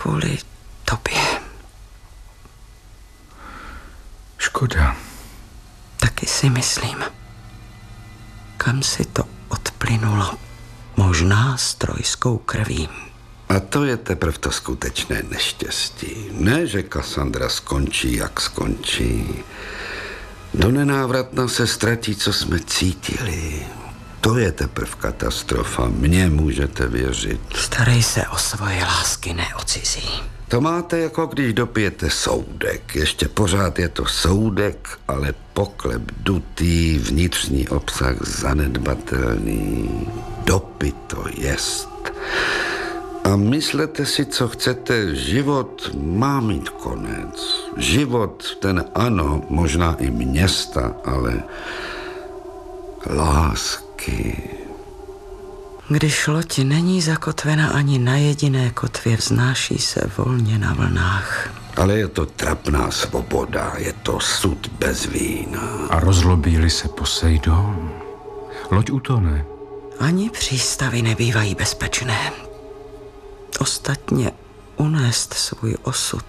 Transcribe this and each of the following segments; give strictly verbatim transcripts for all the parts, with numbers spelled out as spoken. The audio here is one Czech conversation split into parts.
kvůli tobě. Škoda. Taky si myslím. Kam si to odplynulo? Možná s trojskou krví. A to je teprve to skutečné neštěstí. Ne, že Kassandra skončí, jak skončí. Do nenávratna se ztratí, co jsme cítili. To je teprve katastrofa. Mně můžete věřit. Starej se o svoje lásky, ne o cizí. To máte, jako když dopijete soudek. Ještě pořád je to soudek, ale poklep dutý, vnitřní obsah zanedbatelný. Dopit to jest. A myslete si, co chcete. Život má mít konec. Život, ten ano, možná i města, ale lásky. Když loď není zakotvena ani na jediné kotvě, vznáší se volně na vlnách. Ale je to trapná svoboda, je to sud bez vína. A rozlobí-li se Poseidon, loď utone. Ani přístavy nebývají bezpečné. Ostatně unést svůj osud,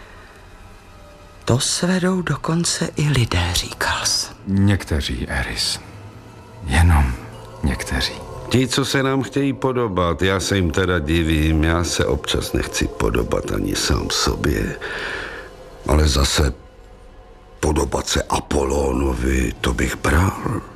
to svedou dokonce i lidé, říkal jsi. Někteří, Eris. Jenom někteří. Ti, co se nám chtějí podobat, já se jim teda divím, já se občas nechci podobat ani sám sobě, ale zase podobat se Apolónovi, to bych bral.